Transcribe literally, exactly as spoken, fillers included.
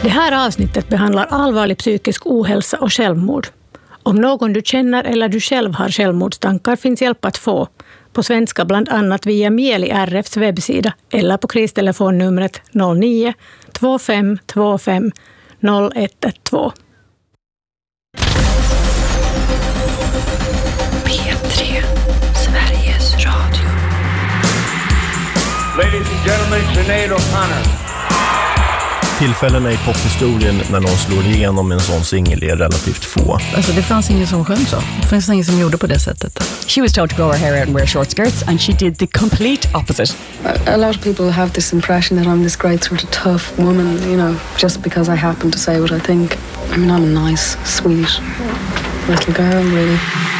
Det här avsnittet behandlar allvarlig psykisk ohälsa och självmord. Om någon du känner eller du själv har självmordstankar finns hjälp att få. På svenska bland annat via Mieli R F:s webbsida eller på kristelefonnumret noll nio två fem två fem noll ett ett två. P tre, Sveriges Radio. Ladies and gentlemen, Sinead O'Connor. Tillfällena i pophistorien när någon slår igenom en sån singel är relativt få. Alltså det fanns ingen som sjöng så. Det fanns ingen som gjorde på det sättet. She was told to grow her hair out and wear short skirts, and she did the complete opposite. A, a lot of people have this impression that I'm this great sort of tough woman, you know, just because I happen to say what I think. I mean, I'm a nice, sweet little girl, really.